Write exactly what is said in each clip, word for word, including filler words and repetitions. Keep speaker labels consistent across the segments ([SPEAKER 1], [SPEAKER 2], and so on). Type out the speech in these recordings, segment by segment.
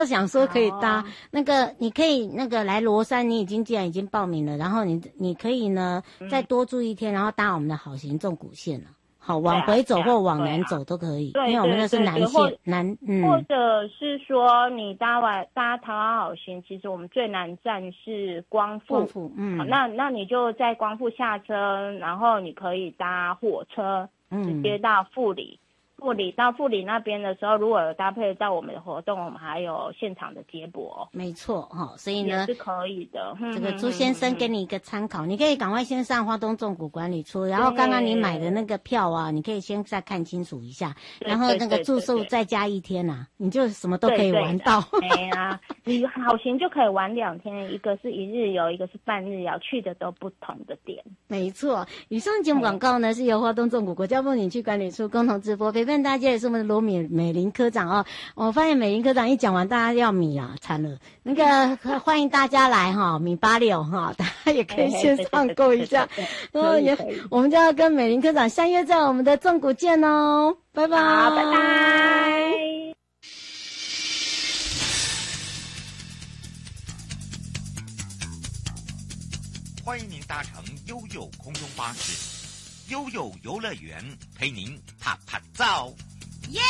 [SPEAKER 1] 想说可以搭、
[SPEAKER 2] 哦、
[SPEAKER 1] 那个，你可以那个来罗山，你已经既然已经报名了，然后你你可以呢、嗯、再多住一天，然后搭我们的好行纵谷线了。好，往回走或往南走都可以，
[SPEAKER 2] 对啊对啊、
[SPEAKER 1] 因为我们那是南线南，嗯，
[SPEAKER 2] 或者是说你搭完搭台湾好行，其实我们最南站是光复，
[SPEAKER 1] 光复，嗯，
[SPEAKER 2] 那那你就在光复下车，然后你可以搭火车，嗯，直接到富里。富里到富里那边的时候，如果有搭配到我们的活动，我们还有现场的接驳。
[SPEAKER 1] 没错哈，所以呢
[SPEAKER 2] 也是可以的。
[SPEAKER 1] 这个朱先生给你一个参考，你可以赶快先上花东纵谷管理处，然后刚刚你买的那个票啊，你可以先再看清楚一下，然后那个住宿再加一天啊，你就什么都可以玩到。
[SPEAKER 2] 对呀，你好行就可以玩两天，一个是一日游，一个是半日游，去的都不同的点。
[SPEAKER 1] 没错，以上节目广告呢是由花东纵谷国家风景区管理处共同直播，陪伴大家也是我们的罗美美玲科长哦。我发现美玲科长一讲完，大家要米啊，惨了。那个欢迎大家来哈，米八六哈，大家也可以线上购一下。然后也我们就要跟美玲科长相约在我们的纵谷见哦，拜拜，
[SPEAKER 2] 好，拜拜。
[SPEAKER 3] 欢迎您搭乘悠悠空中巴士，悠悠游乐园陪您拍拍照。
[SPEAKER 4] 耶！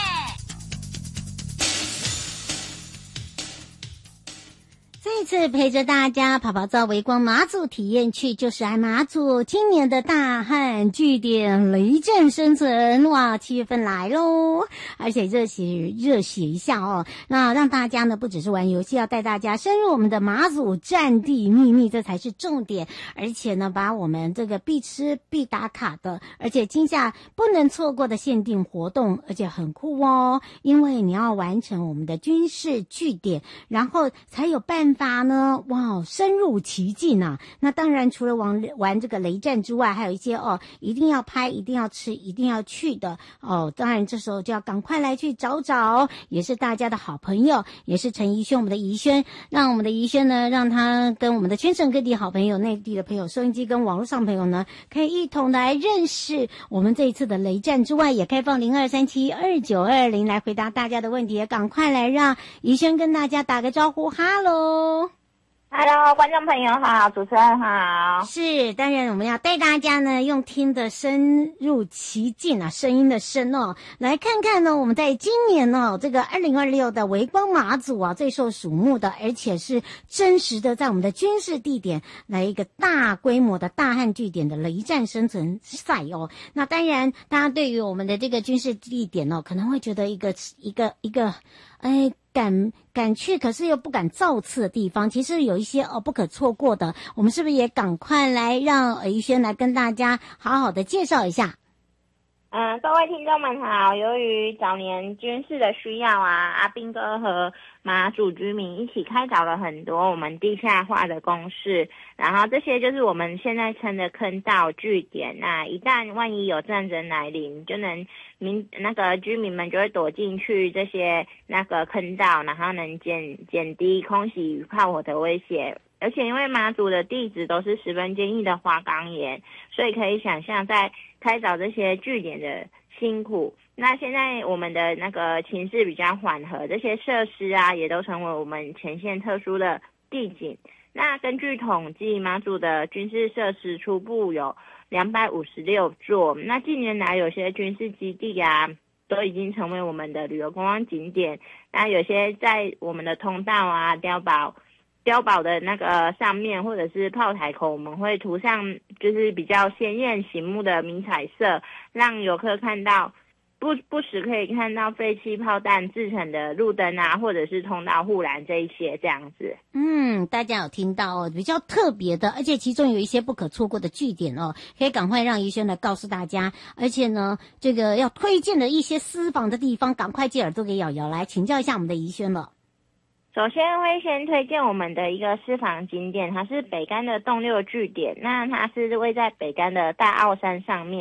[SPEAKER 1] 这次陪着大家跑跑照微光马祖体验区，就是爱马祖今年的大汉据点雷战生存，哇，七月份来咯，而且热血热血一下哦。那让大家呢不只是玩游戏，要带大家深入我们的马祖战地秘密，这才是重点。而且呢，把我们这个必吃必打卡的，而且今夏不能错过的限定活动，而且很酷哦，因为你要完成我们的军事据点，然后才有办法法呢，哇，深入其境啊！那当然，除了玩玩这个雷战之外，还有一些哦，一定要拍、一定要吃、一定要去的哦。当然，这时候就要赶快来去找找，也是大家的好朋友，也是陈怡轩，我们的怡轩，让我们的怡轩呢，让他跟我们的全省各地好朋友、内地的朋友、收音机跟网络上朋友呢，可以一同来认识我们这一次的雷战之外，也开放零二三七二九二零来回答大家的问题，也赶快来让怡轩跟大家打个招呼，哈喽。
[SPEAKER 2] Hello， 观众朋友好，主持人好。
[SPEAKER 1] 是，当然我们要带大家呢，用听的深入其境啊，声音的声哦，来看看呢，我们在今年哦，这个二零二六的微光马祖啊，最受瞩目的，而且是真实的，在我们的军事地点来一个大规模的大汉据点的雷战生存赛哦。那当然，大家对于我们的这个军事地点哦，可能会觉得一个一个一个，哎。敢敢去，可是又不敢造次的地方，其实有一些哦不可错过的。我们是不是也赶快来让怡轩来跟大家好好的介绍一下？
[SPEAKER 2] 嗯、呃，各位听众们好。由于早年军事的需要啊，阿兵哥和马祖居民一起开凿了很多我们地下化的工事，然后这些就是我们现在称的坑道据点。那一旦万一有战争来临，就能民那个居民们就会躲进去这些那个坑道，然后能减减低空袭与炮火的威胁。而且因为马祖的地质都是十分坚硬的花岗岩，所以可以想象在开凿这些据点的辛苦。那现在我们的那个情势比较缓和，这些设施啊也都成为我们前线特殊的地景。那根据统计，马祖的军事设施初步有两百五十六座。那近年来有些军事基地啊都已经成为我们的旅游观光景点。那有些在我们的通道啊、碉堡碉堡的那个上面，或者是炮台口，我们会涂上就是比较鲜艳醒目的迷彩色，让游客看到不不时可以看到废弃炮弹制成的路灯啊，或者是通道护栏这一些这样子。
[SPEAKER 1] 嗯，大家有听到哦，比较特别的，而且其中有一些不可错过的据点哦，可以赶快让怡轩来告诉大家。而且呢，这个要推荐的一些私房的地方，赶快借耳朵给瑶瑶来请教一下我们的怡轩了。
[SPEAKER 2] 首先会先推荐我们的一个私房景点，它是北竿的洞六据点。那它是位在北竿的大澳山上面。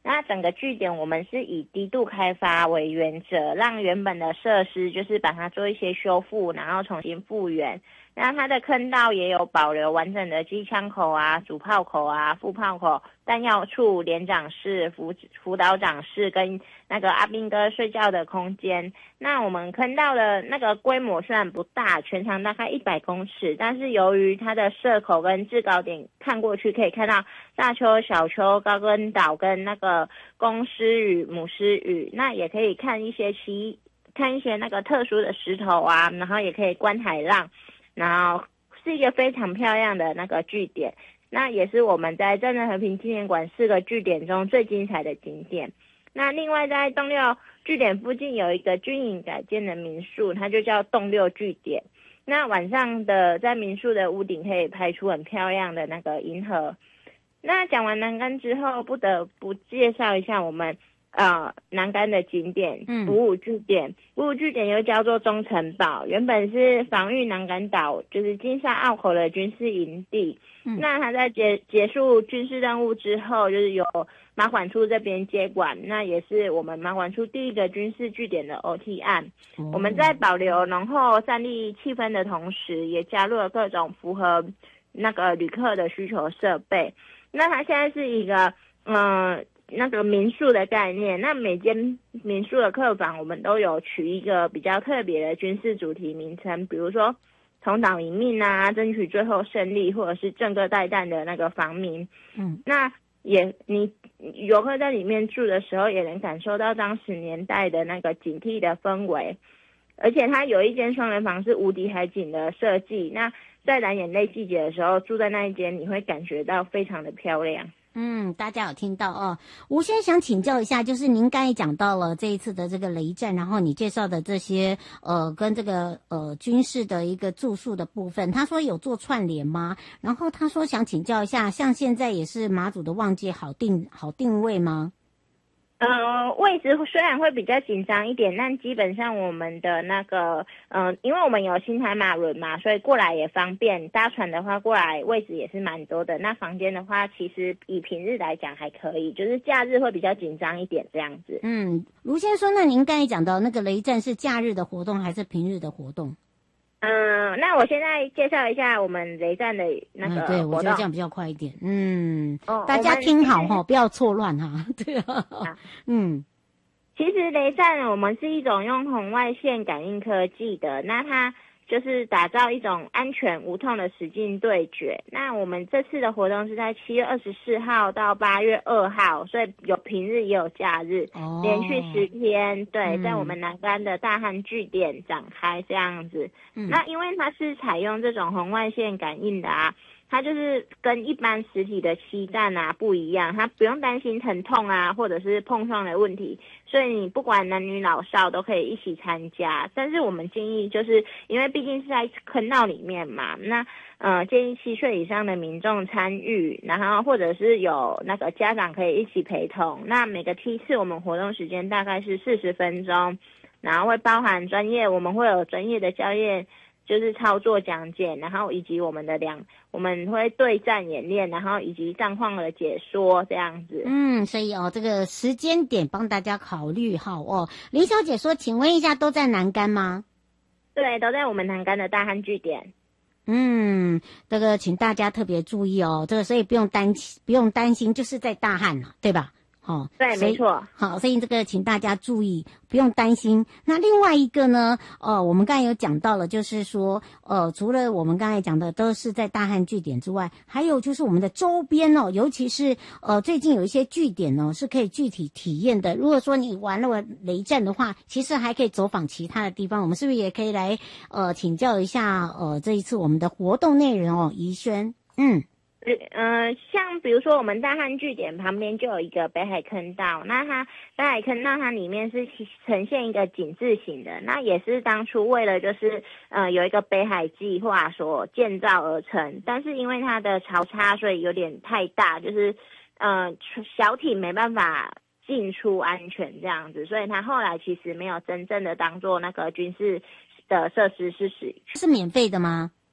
[SPEAKER 2] 那整个据点我们是以低度开发为原则，让原本的设施就是把它做一些修复，然后重新复原。那它的坑道也有保留完整的机枪口啊、主炮口啊、副炮口、弹药处、连长室、辅辅导长室跟那个阿兵哥睡觉的空间。那我们坑道的那个规模虽然不大，全长大概一百公尺，但是由于它的射口跟制高点看过去可以看到大丘、小丘、高根岛跟那个公狮屿、母狮屿，那也可以看一些其看一些那个特殊的石头啊，然后也可以观海浪。然后是一个非常漂亮的那个据点，那也是我们在战争和平纪念馆四个据点中最精彩的景点。那另外在洞六据点附近有一个军营改建的民宿，它就叫洞六据点。那晚上的在民宿的屋顶可以拍出很漂亮的那个银河。那讲完南竿之后，不得不介绍一下我们呃，南竿的景点，五五据点，五五据点又叫做中城堡，原本是防御南竿岛，就是金沙澳口的军事营地。嗯、那它在结结束军事任务之后，就是由马管处这边接管，那也是我们马管处第一个军事据点的 O T 案。嗯、我们在保留浓厚战力气氛的同时，也加入了各种符合那个旅客的需求设备。那它现在是一个，嗯、呃。那个民宿的概念，那每间民宿的客房我们都有取一个比较特别的军事主题名称，比如说同岛一命啊，争取最后胜利，或者是正个带弹的那个防民。嗯，那也你游客在里面住的时候，也能感受到当时年代的那个警惕的氛围。而且它有一间双人房是无敌海景的设计，那在蓝眼泪季节的时候住在那一间，你会感觉到非常的漂亮。
[SPEAKER 1] 嗯，大家有听到哦。吴先想请教一下，就是您刚才讲到了这一次的这个雷战，然后你介绍的这些呃跟这个呃军事的一个住宿的部分，他说有做串联吗？然后他说想请教一下，像现在也是马祖的旺季，好定好定位吗？
[SPEAKER 2] 呃，位置虽然会比较紧张一点，但基本上我们的那个，嗯、呃，因为我们有新台马轮嘛，所以过来也方便。搭船的话，过来位置也是蛮多的。那房间的话，其实以平日来讲还可以，就是假日会比较紧张一点这样子。
[SPEAKER 1] 嗯，卢先生，那您刚才讲到那个雷战是假日的活动还是平日的活动？
[SPEAKER 2] 嗯，那我现在介绍一下我们雷战的那个活动。
[SPEAKER 1] 嗯、对，我觉得这样比较快一点。嗯，哦、大家听好哈，不要错乱哈。对啊，啊嗯，
[SPEAKER 2] 其实雷战我们是一种用红外线感应科技的，那它就是打造一种安全无痛的实境对决。那我们这次的活动是在七月二十四号到八月二号，所以有平日也有假日，哦、连续十天。对，嗯、在我们南竿的大汉据点展开这样子。嗯、那因为它是采用这种红外线感应的啊，它就是跟一般实体的漆弹啊不一样，它不用担心疼痛啊或者是碰撞的问题，所以你不管男女老少都可以一起参加。但是我们建议就是因为毕竟是在坑道里面嘛，那呃建议七岁以上的民众参与，然后或者是有那个家长可以一起陪同。那每个梯次我们活动时间大概是四十分钟，然后会包含专业，我们会有专业的教练。就是操作讲解，然后以及我们的两，我们会对战演练，然后以及战况的解说这样子。
[SPEAKER 1] 嗯，所以哦，这个时间点帮大家考虑好哦。林小姐说，请问一下，都在南竿吗？
[SPEAKER 2] 对，都在我们南竿的大汉据点。
[SPEAKER 1] 嗯，这个请大家特别注意哦，这个所以不用担心，不用担心，就是在大汉了，对吧？哦，
[SPEAKER 2] 对，没错。
[SPEAKER 1] 好，所以这个请大家注意，不用担心。那另外一个呢，呃，我们刚才有讲到了，就是说，呃，除了我们刚才讲的都是在大汉据点之外，还有就是我们的周边哦，尤其是呃，最近有一些据点哦，是可以具体体验的。如果说你玩了雷战的话，其实还可以走访其他的地方。我们是不是也可以来呃请教一下呃这一次我们的活动内容哦，怡萱，嗯。
[SPEAKER 2] 呃，像比如说我们大汉据点旁边就有一个北海坑道，那它北海坑道它里面是呈现一个井字形的，那也是当初为了就是呃有一个北海计划所建造而成，但是因为它的潮差所以有点太大，就是呃小艇没办法进出安全这样子，所以它后来其实没有真正的当做那个军事的设施是使用。
[SPEAKER 1] 是免费的吗？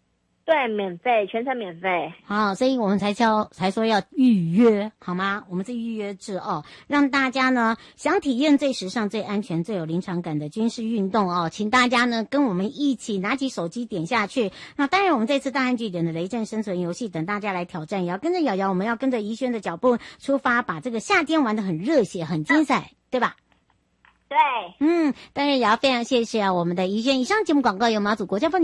[SPEAKER 2] 对，免费，全程免费。
[SPEAKER 1] 好，所以我们才叫才说要预约，好吗？我们是预约制哦，让大家呢想体验最时尚、最安全、最有临场感的军事运动哦，请大家呢跟我们一起拿起手机点下去。那当然，我们这次大汉据点的雷阵生存游戏，等大家来挑战，也要跟着瑶瑶，我们要跟着怡萱的脚步出发，把这个夏天玩得很热血、很精彩，对吧？
[SPEAKER 2] 对，
[SPEAKER 1] 嗯，当然也要非常谢谢啊我们的怡萱。以上节目广告由马祖国家风